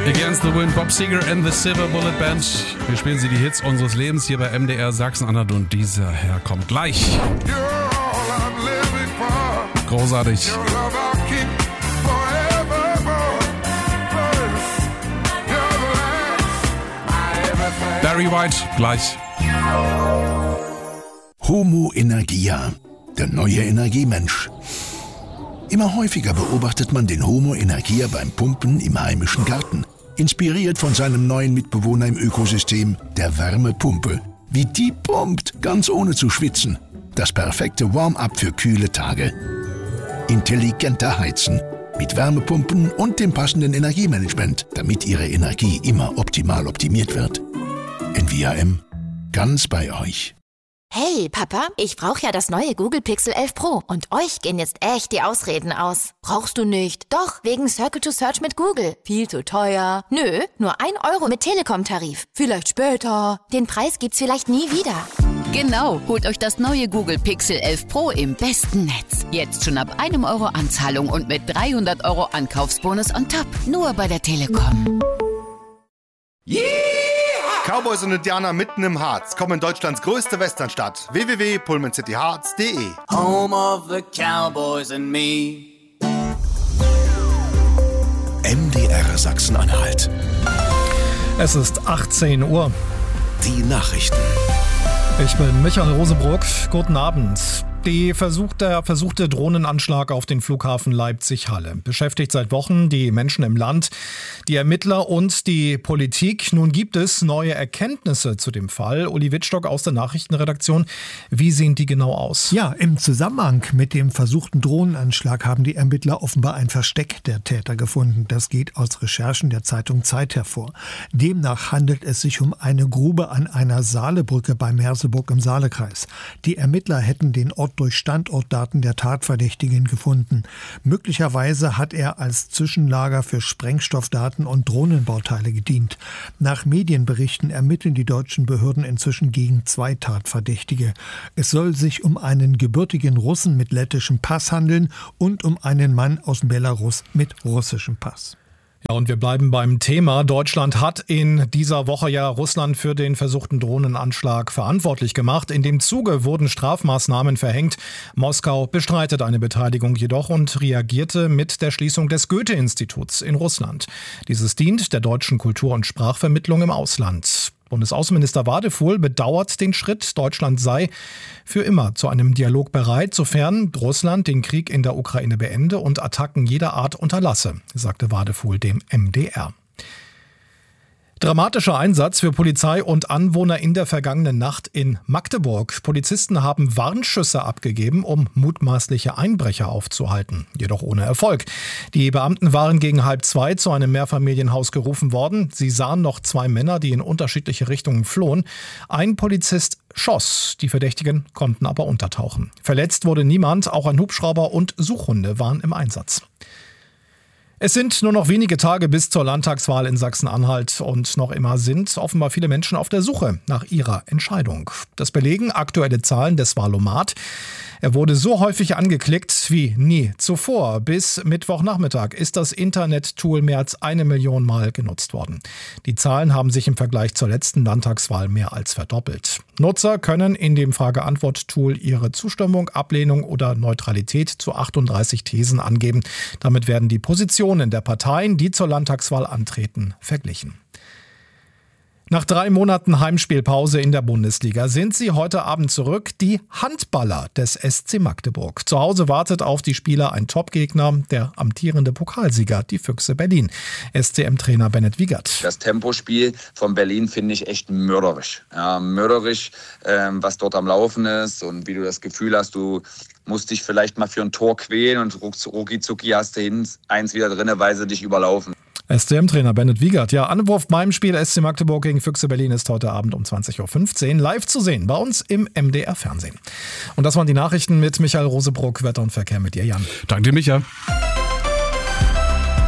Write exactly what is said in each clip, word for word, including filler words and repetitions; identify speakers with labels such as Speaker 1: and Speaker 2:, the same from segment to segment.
Speaker 1: Against the Wind, Bob Seger and the Silver Bullet Band. Wir spielen sie die Hits unseres Lebens hier bei M D R Sachsen-Anhalt und dieser Herr kommt gleich. Großartig. Barry White, gleich.
Speaker 2: Homo Energia, der neue Energiemensch. Immer häufiger beobachtet man den Homo Energia beim Pumpen im heimischen Garten. Inspiriert von seinem neuen Mitbewohner im Ökosystem, der Wärmepumpe. Wie die pumpt, ganz ohne zu schwitzen. Das perfekte Warm-up für kühle Tage. Intelligenter Heizen. Mit Wärmepumpen und dem passenden Energiemanagement, damit Ihre Energie immer optimal optimiert wird. N V A M, ganz bei euch.
Speaker 3: Hey, Papa, ich brauche ja das neue Google Pixel elf Pro und euch gehen jetzt echt die Ausreden aus. Brauchst du nicht? Doch, wegen Circle to Search mit Google. Viel zu teuer. Nö, nur ein Euro mit Telekom-Tarif. Vielleicht später. Den Preis gibt's vielleicht nie wieder.
Speaker 4: Genau, holt euch das neue Google Pixel elf Pro im besten Netz. Jetzt schon ab einem Euro Anzahlung und mit dreihundert Euro Ankaufsbonus on top. Nur bei der Telekom.
Speaker 5: Yeah! Cowboys und Indianer mitten im Harz kommen in Deutschlands größte Westernstadt. w w w punkt pullman city hearts punkt d e.
Speaker 6: Home of the Cowboys and me.
Speaker 2: M D R Sachsen-Anhalt.
Speaker 7: Es ist achtzehn Uhr.
Speaker 2: Die Nachrichten.
Speaker 7: Ich bin Michael Rosebrock. Guten Abend. Die versuchte, der versuchte Drohnenanschlag auf den Flughafen Leipzig-Halle beschäftigt seit Wochen die Menschen im Land, die Ermittler und die Politik. Nun gibt es neue Erkenntnisse zu dem Fall. Uli Wittstock aus der Nachrichtenredaktion. Wie sehen die genau aus?
Speaker 8: Ja, im Zusammenhang mit dem versuchten Drohnenanschlag haben die Ermittler offenbar ein Versteck der Täter gefunden. Das geht aus Recherchen der Zeitung Zeit hervor. Demnach handelt es sich um eine Grube an einer Saalebrücke bei Merseburg im Saalekreis. Die Ermittler hätten den Ort durch Standortdaten der Tatverdächtigen gefunden. Möglicherweise hat er als Zwischenlager für Sprengstoffdaten und Drohnenbauteile gedient. Nach Medienberichten ermitteln die deutschen Behörden inzwischen gegen zwei Tatverdächtige. Es soll sich um einen gebürtigen Russen mit lettischem Pass handeln und um einen Mann aus Belarus mit russischem Pass.
Speaker 7: Ja, und wir bleiben beim Thema. Deutschland hat in dieser Woche ja Russland für den versuchten Drohnenanschlag verantwortlich gemacht. In dem Zuge wurden Strafmaßnahmen verhängt. Moskau bestreitet eine Beteiligung jedoch und reagierte mit der Schließung des Goethe-Instituts in Russland. Dieses dient der deutschen Kultur- und Sprachvermittlung im Ausland. Bundesaußenminister Wadefuhl bedauert den Schritt. Deutschland sei für immer zu einem Dialog bereit, sofern Russland den Krieg in der Ukraine beende und Attacken jeder Art unterlasse, sagte Wadefuhl dem M D R. Dramatischer Einsatz für Polizei und Anwohner in der vergangenen Nacht in Magdeburg. Polizisten haben Warnschüsse abgegeben, um mutmaßliche Einbrecher aufzuhalten. Jedoch ohne Erfolg. Die Beamten waren gegen halb zwei zu einem Mehrfamilienhaus gerufen worden. Sie sahen noch zwei Männer, die in unterschiedliche Richtungen flohen. Ein Polizist schoss. Die Verdächtigen konnten aber untertauchen. Verletzt wurde niemand. Auch ein Hubschrauber und Suchhunde waren im Einsatz. Es sind nur noch wenige Tage bis zur Landtagswahl in Sachsen-Anhalt und noch immer sind offenbar viele Menschen auf der Suche nach ihrer Entscheidung. Das belegen aktuelle Zahlen des Wahlomat. Er wurde so häufig angeklickt wie nie zuvor. Bis Mittwochnachmittag ist das Internet-Tool mehr als eine Million Mal genutzt worden. Die Zahlen haben sich im Vergleich zur letzten Landtagswahl mehr als verdoppelt. Nutzer können in dem Frage-Antwort-Tool ihre Zustimmung, Ablehnung oder Neutralität zu achtunddreißig Thesen angeben. Damit werden die Positionen der Parteien, die zur Landtagswahl antreten, verglichen. Nach drei Monaten Heimspielpause in der Bundesliga sind sie heute Abend zurück, die Handballer des S C Magdeburg. Zu Hause wartet auf die Spieler ein Topgegner, der amtierende Pokalsieger, die Füchse Berlin. S C M-Trainer Bennett Wiegert.
Speaker 9: Das Tempospiel von Berlin finde ich echt mörderisch. Ja, mörderisch, ähm, was dort am Laufen ist und wie du das Gefühl hast, du musst dich vielleicht mal für ein Tor quälen und rucki zucki hast du hin, eins wieder drinne, weil sie dich überlaufen.
Speaker 7: S C M-Trainer Bennett Wiegert. Ja, Anwurf beim Spiel S C Magdeburg gegen Füchse Berlin ist heute Abend um zwanzig Uhr fünfzehn live zu sehen bei uns im M D R-Fernsehen. Und das waren die Nachrichten mit Michael Rosebrock. Wetter und Verkehr mit dir, Jan.
Speaker 1: Danke dir, Micha.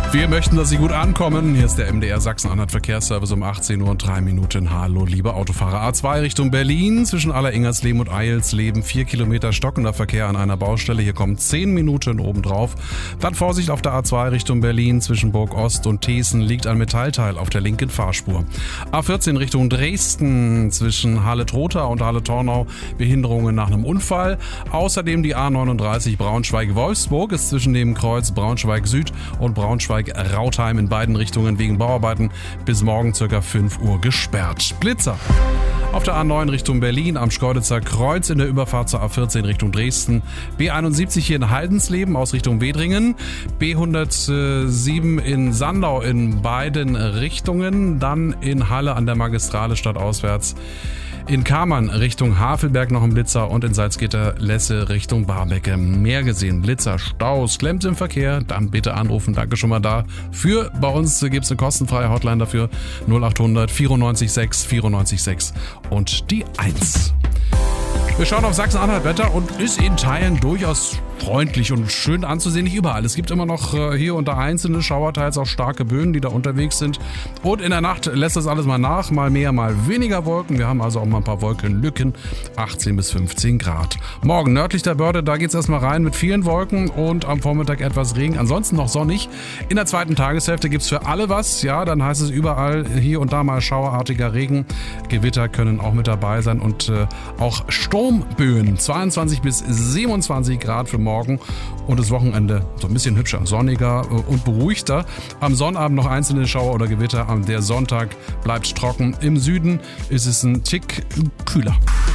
Speaker 1: Wir möchten, dass Sie gut ankommen. Hier ist der M D R Sachsen-Anhalt Verkehrsservice um achtzehn Uhr und drei Minuten. Hallo, liebe Autofahrer. A zwei Richtung Berlin zwischen Aller-Ingersleben und Eilsleben. Vier Kilometer stockender Verkehr an einer Baustelle. Hier kommen zehn Minuten obendrauf. Dann Vorsicht auf der A zwei Richtung Berlin zwischen Burg Ost und Thesen liegt ein Metallteil auf der linken Fahrspur. A vierzehn Richtung Dresden zwischen Halle-Trotha und Halle-Tornau. Behinderungen nach einem Unfall. Außerdem die A neununddreißig Braunschweig-Wolfsburg ist zwischen dem Kreuz Braunschweig-Süd und Braunschweig-Rautheim in beiden Richtungen wegen Bauarbeiten bis morgen ca. fünf Uhr gesperrt. Blitzer. Auf der A neun Richtung Berlin am Schkeuditzer Kreuz in der Überfahrt zur A vierzehn Richtung Dresden. B einundsiebzig hier in Haldensleben aus Richtung Wedringen. B hundertsieben in Sandau in beiden Richtungen. Dann in Halle an der Magistrale stadtauswärts. In Kammern Richtung Havelberg noch ein Blitzer und in Salzgitter-Lesse Richtung Barbecke. Mehr gesehen, Blitzer, Staus, klemmt im Verkehr, dann bitte anrufen. Danke schon mal dafür. Bei uns gibt es eine kostenfreie Hotline dafür. null achthundert vierundneunzig sechs vierundneunzig sechs und die eins. Wir schauen auf Sachsen-Anhalt Wetter und ist in Teilen durchaus freundlich und schön anzusehen. Nicht überall. Es gibt immer noch äh, hier und da einzelne Schauer, teils auch starke Böen, die da unterwegs sind. Und in der Nacht lässt das alles mal nach. Mal mehr, mal weniger Wolken. Wir haben also auch mal ein paar Wolkenlücken. achtzehn bis fünfzehn Grad. Morgen nördlich der Börde, da geht's erstmal rein mit vielen Wolken und am Vormittag etwas Regen. Ansonsten noch sonnig. In der zweiten Tageshälfte gibt's für alle was. Ja, dann heißt es überall hier und da mal schauerartiger Regen. Gewitter können auch mit dabei sein und äh, auch Sturmböen. zweiundzwanzig bis siebenundzwanzig Grad für morgen. Morgen und das Wochenende so ein bisschen hübscher, sonniger und beruhigter. Am Sonnabend noch einzelne Schauer oder Gewitter. Der Sonntag bleibt trocken. Im Süden ist es ein Tick kühler.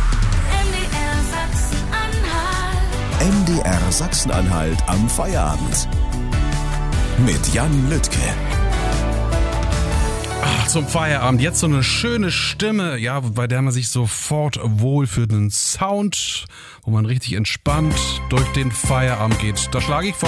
Speaker 10: M D R Sachsen-Anhalt am Feierabend. Mit Jan Lüttke.
Speaker 1: Ach, zum Feierabend. Jetzt so eine schöne Stimme, ja, bei der man sich sofort wohlfühlt. Einen Sound, wo man richtig entspannt durch den Feierabend geht. Da schlage ich vor.